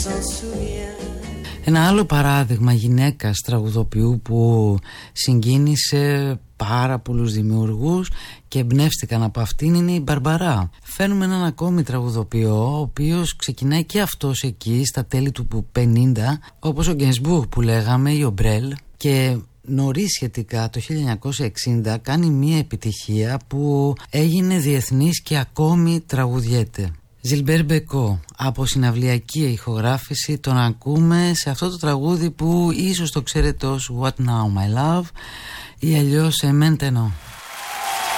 Ένα άλλο παράδειγμα γυναίκας τραγουδοποιού που συγκίνησε πάρα πολλούς δημιουργούς και εμπνεύστηκαν από αυτήν είναι η Μπαρμπαρά. Φέρνουμε έναν ακόμη τραγουδοποιό, ο οποίος ξεκινάει και αυτός εκεί στα τέλη του 50, όπως ο Γκενσμπουργκ που λέγαμε ή ο Μπρέλ, και νωρίς σχετικά το 1960 κάνει μια επιτυχία που έγινε διεθνής και ακόμη τραγουδιέται. Ζιλμπέρ Μπεκό, από συναυλιακή ηχογράφηση, τον ακούμε σε αυτό το τραγούδι που ίσως το ξέρετε ως What Now My Love ή αλλιώς Maintenant.